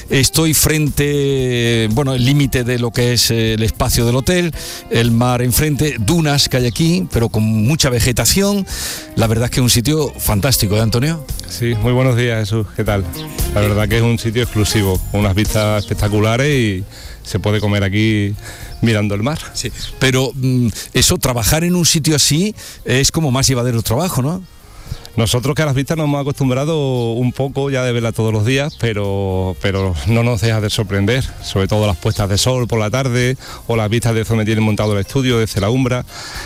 Estoy frente, bueno, el límite de lo que es el espacio del hotel, el mar enfrente, dunas que hay aquí, pero con mucha vegetación. La verdad es que es un sitio fantástico, ¿eh, Antonio? Sí, muy buenos días, Jesús, ¿qué tal? La verdad que es un sitio exclusivo, con unas vistas espectaculares y se puede comer aquí mirando el mar. Sí, pero eso, trabajar en un sitio así es como más llevadero el trabajo, ¿no? Nosotros que a las vistas nos hemos acostumbrado un poco ya de verla todos los días, pero no nos deja de sorprender, sobre todo las puestas de sol por la tarde o las vistas de donde tienen montado el estudio, desde la Umbra,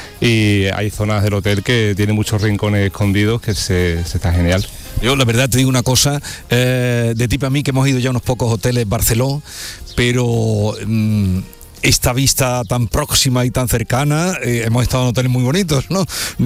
y hay zonas del hotel que tienen muchos rincones escondidos que se está genial. Yo la verdad te digo una cosa, de ti para mí, que hemos ido ya a unos pocos hoteles Barcelona, pero esta vista tan próxima y tan cercana, hemos estado en hoteles muy bonitos, ¿no?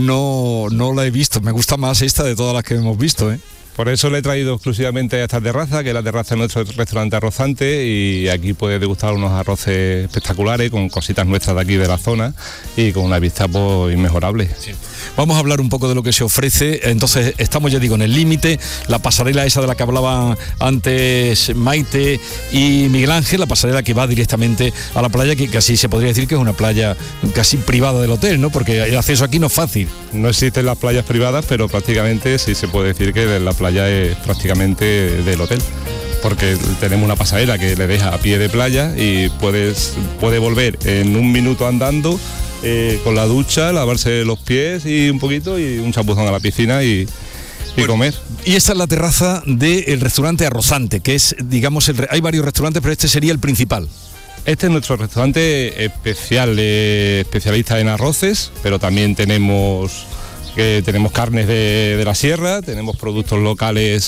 No la he visto, me gusta más esta de todas las que hemos visto, ¿eh? Por eso le he traído exclusivamente a esta terraza, que es la terraza de nuestro restaurante Arrozante, y aquí puedes degustar unos arroces espectaculares con cositas nuestras de aquí de la zona y con una vista pues inmejorable. Sí. Vamos a hablar un poco de lo que se ofrece. Entonces estamos, ya digo, en el límite, la pasarela esa de la que hablaban antes Maite y Miguel Ángel, la pasarela que va directamente a la playa, que casi se podría decir que es una playa casi privada del hotel, ¿no? Porque el acceso aquí no es fácil. No existen las playas privadas, pero prácticamente sí se puede decir que la playa es prácticamente del hotel, porque tenemos una pasarela que le deja a pie de playa y puede volver en un minuto andando, con la ducha, lavarse los pies y un poquito y un chapuzón a la piscina y comer. Y esta es la terraza del restaurante Arrozante, que es, digamos, hay varios restaurantes, pero este sería el principal. Este es nuestro restaurante especial, especialista en arroces, pero también tenemos carnes de la sierra, tenemos productos locales,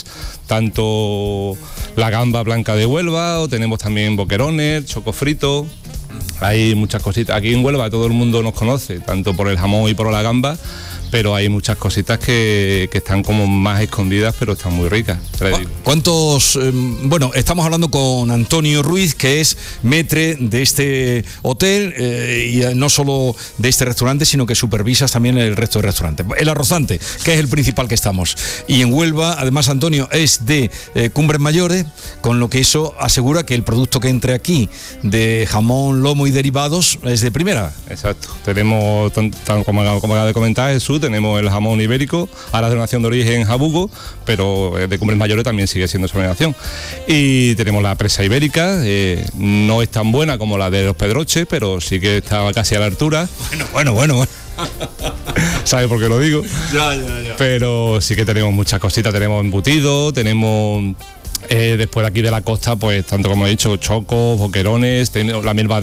tanto la gamba blanca de Huelva, o tenemos también boquerones, choco frito. Hay muchas cositas. Aquí en Huelva todo el mundo nos conoce, tanto por el jamón y por la gamba, pero hay muchas cositas que están como más escondidas, pero están muy ricas. ¿Cuántos? Bueno, estamos hablando con Antonio Ruiz, que es maître de este hotel, y no solo de este restaurante, sino que supervisas también el resto de restaurantes. El Arrozante, que es el principal que estamos. Y en Huelva, además, Antonio es de Cumbres Mayores, con lo que eso asegura que el producto que entre aquí de jamón, lomo y derivados es de primera. Exacto. Tenemos, como acaba de comentar Jesús, tenemos el jamón ibérico, ahora de denominación de origen Jabugo, pero de Cumbres Mayores también sigue siendo su denominación. Y tenemos la presa ibérica, no es tan buena como la de los Pedroches, pero sí que está casi a la altura. Bueno. ¿Sabes por qué lo digo? Ya. Pero sí que tenemos muchas cositas, tenemos embutido, tenemos... después de aquí de la costa, pues tanto como he dicho, chocos, boquerones, tenemos la melva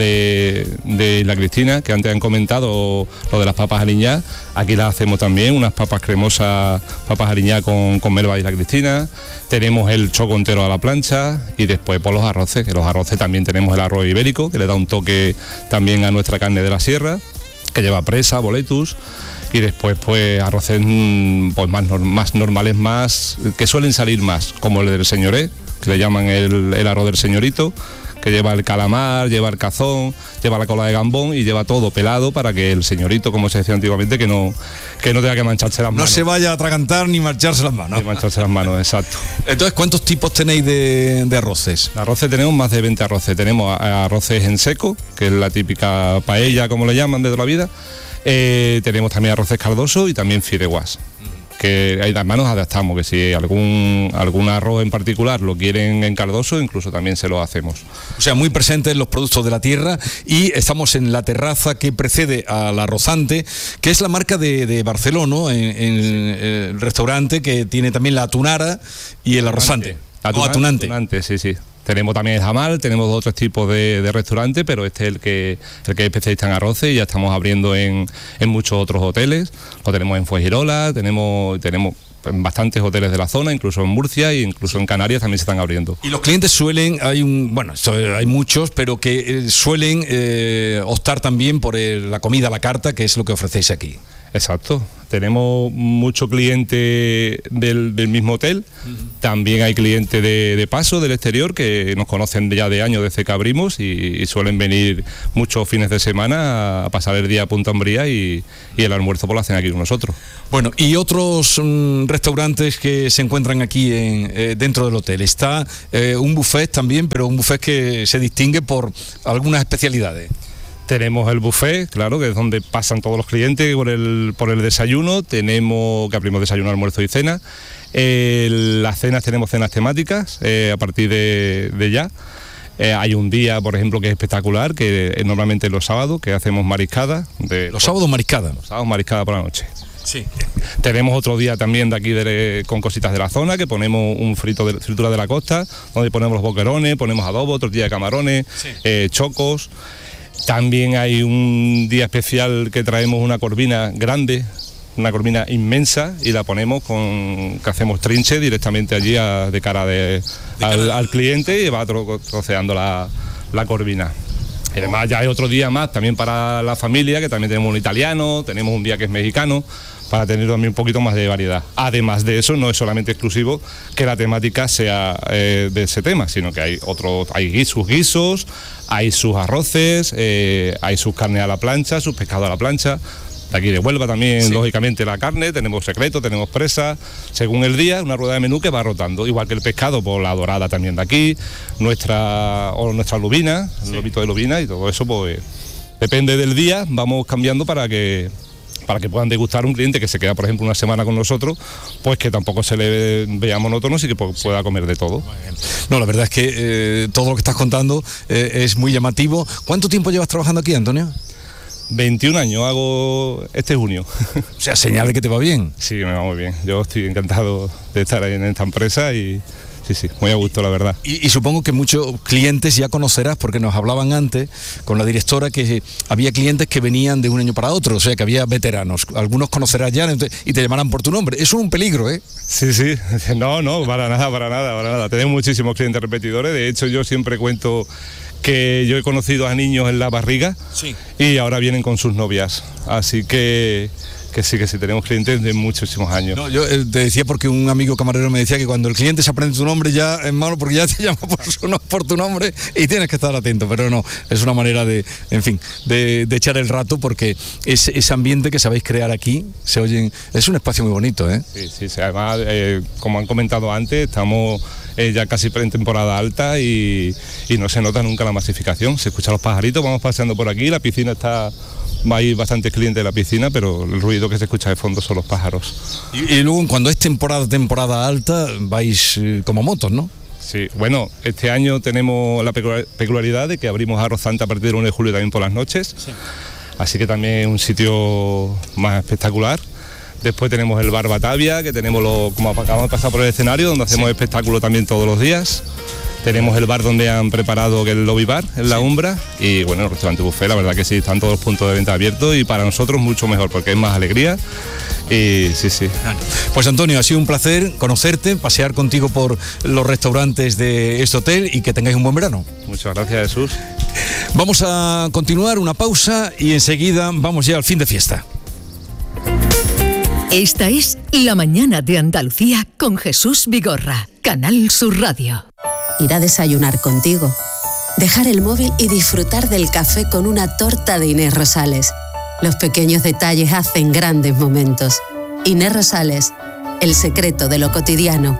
de la Cristina, que antes han comentado lo de las papas aliñadas. Aquí las hacemos también, unas papas cremosas, papas aliñadas con melva de la Cristina. Tenemos el choco entero a la plancha y después por los arroces, que los arroces también tenemos el arroz ibérico, que le da un toque también a nuestra carne de la sierra, que lleva presa, boletus. Y después pues arroces pues más normales, más que suelen salir más, como el del señoré, que le llaman el arroz del señorito, que lleva el calamar, lleva el cazón, lleva la cola de gambón y lleva todo pelado para que el señorito, como se decía antiguamente, que no tenga que mancharse las manos. No se vaya a atragantar ni mancharse las manos. Ni mancharse las manos, exacto. Entonces, ¿cuántos tipos tenéis de arroces? Arroces tenemos más de 20 arroces. Tenemos arroces en seco, que es la típica paella, como le llaman de toda la vida. Tenemos también arroces cardosos y también fideuás, que además nos adaptamos, que si algún arroz en particular lo quieren en cardoso, incluso también se lo hacemos. O sea, muy presentes los productos de la tierra, y estamos en la terraza que precede al Arrozante, que es la marca de Barcelona, ¿no? En el restaurante que tiene también la Atunara y el Arrozante. Atunante, sí. Tenemos también el Jamal, tenemos otros tipos de restaurantes, pero este es el que es especialista en arroces y ya estamos abriendo en muchos otros hoteles. Lo tenemos en Fuengirola, tenemos en bastantes hoteles de la zona, incluso en Murcia e incluso en Canarias también se están abriendo. Y los clientes suelen, hay muchos, pero que suelen optar también por la comida a la carta, que es lo que ofrecéis aquí. Exacto. Tenemos mucho cliente del mismo hotel, también hay clientes de paso, del exterior, que nos conocen ya de años desde que abrimos y suelen venir muchos fines de semana a pasar el día a Punta Umbría y el almuerzo por la cena aquí con nosotros. Bueno, y otros restaurantes que se encuentran aquí dentro del hotel. Está un buffet también, pero un buffet que se distingue por algunas especialidades. Tenemos el buffet, claro, que es donde pasan todos los clientes por el desayuno. Tenemos, que abrimos desayuno, almuerzo y cena. Las cenas, tenemos cenas temáticas a partir de ya. Hay un día, por ejemplo, que es espectacular, que es normalmente los sábados, que hacemos mariscada. ¿Los sábados mariscada? Los sábados mariscada por la noche. Sí. Tenemos otro día también de aquí con cositas de la zona, que ponemos un fritura de la costa, donde ponemos los boquerones, ponemos adobo, tortilla de camarones, sí. Chocos. También hay un día especial que traemos una corvina grande, una corvina inmensa, y la ponemos que hacemos trinche directamente allí de cara al cliente, y va troceando la corvina. Y además ya hay otro día más también para la familia, que también tenemos un italiano, tenemos un día que es mexicano, para tener también un poquito más de variedad. Además de eso, no es solamente exclusivo que la temática sea de ese tema, sino que hay sus guisos, hay sus arroces, hay sus carnes a la plancha, sus pescados a la plancha. De aquí de Huelva también, sí. Lógicamente, la carne, tenemos secreto, tenemos presa, según el día, una rueda de menú que va rotando, igual que el pescado, por la dorada también de aquí, nuestra lubina, sí. El lomito de lubina, y todo eso, pues depende del día, vamos cambiando para que puedan degustar un cliente que se queda, por ejemplo, una semana con nosotros, pues que tampoco se le vea monótono y que pueda comer de todo. No, la verdad es que todo lo que estás contando es muy llamativo. ¿Cuánto tiempo llevas trabajando aquí, Antonio? 21 años hago este junio. O sea, señal de que te va bien. Sí, me va muy bien. Yo estoy encantado de estar ahí en esta empresa y sí, muy a gusto, la verdad. Y supongo que muchos clientes ya conocerás, porque nos hablaban antes con la directora que había clientes que venían de un año para otro, o sea, que había veteranos. Algunos conocerás ya y te llamarán por tu nombre. Eso es un peligro, ¿eh? Sí. No, para nada. Tenemos muchísimos clientes repetidores. De hecho, yo siempre cuento que yo he conocido a niños en la barriga, sí. Y ahora vienen con sus novias. Así que sí, tenemos clientes de muchísimos años. No, yo te decía porque un amigo camarero me decía que cuando el cliente se aprende tu nombre ya es malo, porque ya te llama por tu nombre y tienes que estar atento, pero no, es una manera de echar el rato, porque ese ambiente que sabéis crear aquí, es un espacio muy bonito, ¿eh? Sí, además, como han comentado antes, estamos ya casi en temporada alta y no se nota nunca la masificación, se escuchan los pajaritos, vamos paseando por aquí, la piscina hay bastantes clientes de la piscina, pero el ruido que se escucha de fondo son los pájaros. Y luego, cuando es temporada alta, vais como motos, ¿no? Sí, bueno, este año tenemos la peculiaridad de que abrimos Arroz Santa a partir del 1 de julio también por las noches, sí. Así que también es un sitio más espectacular. Después tenemos el bar Batavia, que tenemos como acabamos de pasar por el escenario, donde hacemos espectáculo también todos los días. Tenemos el bar donde han preparado, que es el lobby bar, en la Umbra, y bueno, el restaurante buffet, la verdad que sí, están todos los puntos de venta abiertos y para nosotros mucho mejor, porque es más alegría y sí. Pues Antonio, ha sido un placer conocerte, pasear contigo por los restaurantes de este hotel y que tengáis un buen verano. Muchas gracias, Jesús. Vamos a continuar, una pausa y enseguida vamos ya al fin de fiesta. Esta es La Mañana de Andalucía con Jesús Vigorra, Canal Sur Radio. Ir a desayunar contigo, dejar el móvil y disfrutar del café con una torta de Inés Rosales. Los pequeños detalles hacen grandes momentos. Inés Rosales, el secreto de lo cotidiano.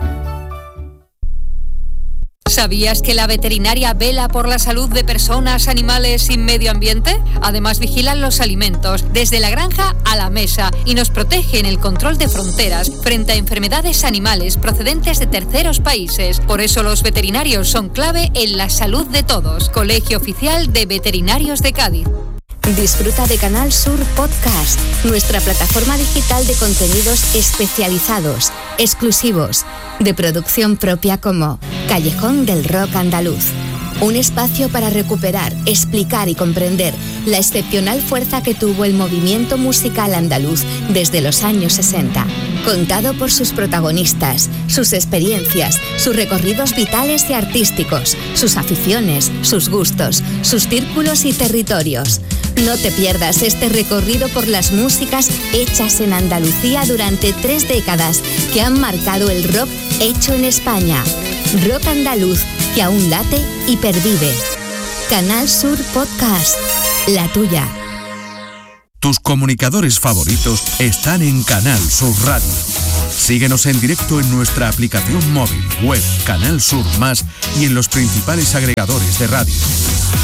¿Sabías que la veterinaria vela por la salud de personas, animales y medio ambiente? Además, vigilan los alimentos desde la granja a la mesa y nos protege en el control de fronteras frente a enfermedades animales procedentes de terceros países. Por eso los veterinarios son clave en la salud de todos. Colegio Oficial de Veterinarios de Cádiz. Disfruta de Canal Sur Podcast, nuestra plataforma digital de contenidos especializados, exclusivos, de producción propia, como Callejón del Rock Andaluz. Un espacio para recuperar, explicar y comprender la excepcional fuerza que tuvo el movimiento musical andaluz desde los años 60. contado por sus protagonistas, sus experiencias, sus recorridos vitales y artísticos, sus aficiones, sus gustos, sus círculos y territorios. No te pierdas este recorrido por las músicas hechas en Andalucía durante 3 décadas que han marcado el rock hecho en España. Rock andaluz que aún late y pervive. Canal Sur Podcast, la tuya. Tus comunicadores favoritos están en Canal Sur Radio. Síguenos en directo en nuestra aplicación móvil, web, Canal Sur Más y en los principales agregadores de radio.